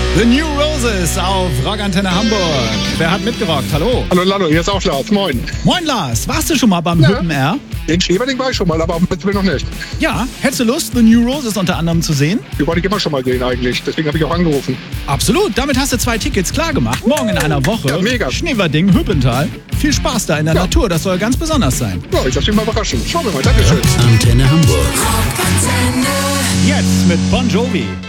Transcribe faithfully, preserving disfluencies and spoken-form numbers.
The New Roses auf Rockantenne Hamburg. Wer hat mitgerockt? Hallo. Hallo Lalo, hier ist auch Lars. Moin. Moin Lars, warst du schon mal beim Ja. Hüppen R? Den Schneeberding war ich schon mal, aber auf dem Festival noch nicht. Ja, hättest du Lust, The New Roses unter anderem zu sehen? Die wollte ich immer schon mal sehen eigentlich, deswegen habe ich auch angerufen. Absolut, damit hast du zwei Tickets klar gemacht. Morgen in einer Woche. Ja, mega. Schneewerding, Hüppental. Viel Spaß da in der Ja. Natur, das soll ganz besonders sein. Ja, ich lasse mich mal überraschen. Schauen wir mal, Dankeschön. Antenne Hamburg. Jetzt mit Bon Jovi.